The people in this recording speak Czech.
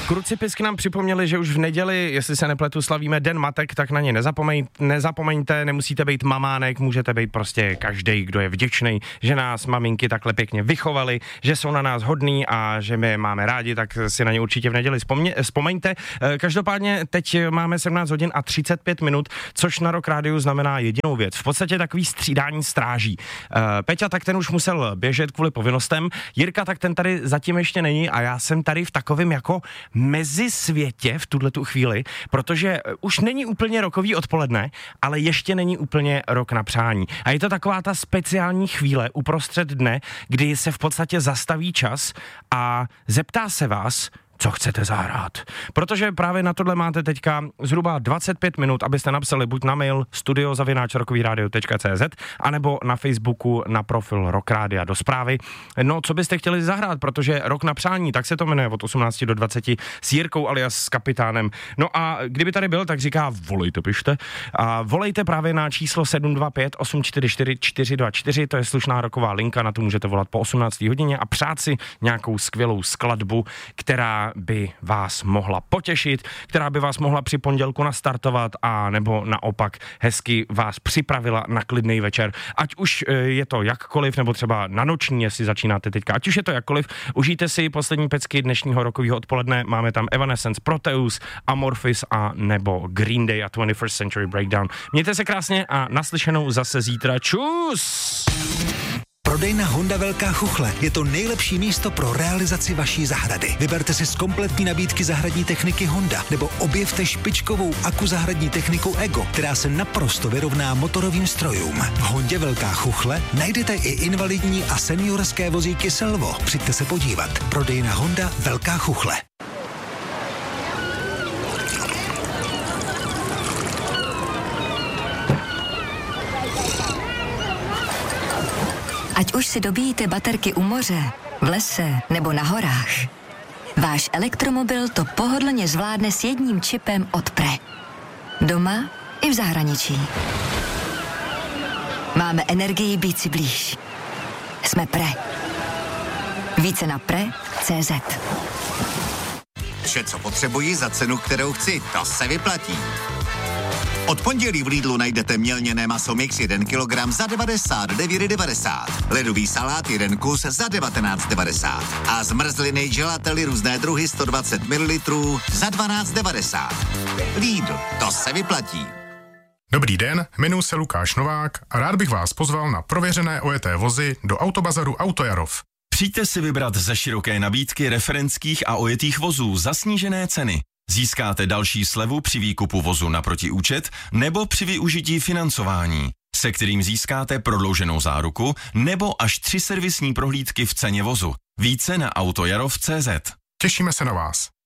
Krucipisky nám připomněli, že už v neděli, jestli se nepletu, slavíme Den matek, tak na ně nezapomeňte, nemusíte být mamánek, můžete být prostě každej, kdo je vděčný, že nás maminky takhle pěkně vychovali, že jsou na nás hodný a že my je máme rádi, tak si na ně určitě v neděli vzpomeňte. Každopádně teď máme 17 hodin a 35 minut, což na Rock Rádiu znamená jedinou věc. V podstatě takový střídání stráží. Peťa, tak ten už musel běžet kvůli povinnostem, Jirka, tak ten tady zatím ještě není a já jsem tady v takovém jako mezisvětě v tuhletu chvíli, protože už není úplně rokový odpoledne, ale ještě není úplně rok na přání. A je to taková ta speciální chvíle uprostřed dne, kdy se v podstatě zastaví čas a zeptá se vás, co chcete zahrát. Protože právě na tohle máte teďka zhruba 25 minut, abyste napsali buď na mail studio@rockyradio.cz anebo na Facebooku na profil Rock Rádia do zprávy. No, co byste chtěli zahrát, protože Rok na přání, tak se to jmenuje od 18 do 20 s Jirkou alias s Kapitánem. No a kdyby tady byl, tak říká volejte, pište. A volejte právě na číslo 725 844 424, to je slušná roková linka, na to můžete volat po 18. hodině a přát si nějakou skvělou skladbu, která by vás mohla potěšit, která by vás mohla při pondělku nastartovat a nebo naopak hezky vás připravila na klidný večer. Ať už je to jakkoliv, nebo třeba na noční, jestli začínáte teďka, ať už je to jakkoliv, užijte si poslední pecky dnešního rokového odpoledne, máme tam Evanescence, Proteus, Amorphis a nebo Green Day a 21st Century Breakdown. Mějte se krásně a naslyšenou zase zítra. Čus! Prodejna Honda Velká Chuchle je to nejlepší místo pro realizaci vaší zahrady. Vyberte si z kompletní nabídky zahradní techniky Honda nebo objevte špičkovou zahradní techniku Ego, která se naprosto vyrovná motorovým strojům. V Hondě Velká Chuchle najdete i invalidní a seniorské vozíky Selvo. Přijďte se podívat. Prodejna Honda Velká Chuchle. Ať už si dobíjíte baterky u moře, v lese nebo na horách, váš elektromobil to pohodlně zvládne s jedním čipem od Pre. Doma i v zahraničí. Máme energii být si blíž. Jsme Pre. Více na pre.cz. Vše, co potřebuji za cenu, kterou chci, to se vyplatí. Od pondělí v Lidlu najdete mělněné maso mix 1 kg za 99,90. Ledový salát 1 kus za 19,90. A zmrzliny gelately různé druhy 120 ml za 12,90. Lidl, to se vyplatí. Dobrý den, jmenuji se Lukáš Novák a rád bych vás pozval na prověřené ojeté vozy do Autobazaru Autojarov. Přijďte si vybrat ze široké nabídky referenských a ojetých vozů za snížené ceny. Získáte další slevu při výkupu vozu naproti účet nebo při využití financování, se kterým získáte prodlouženou záruku nebo až 3 servisní prohlídky v ceně vozu. Více na autojarov.cz. Těšíme se na vás.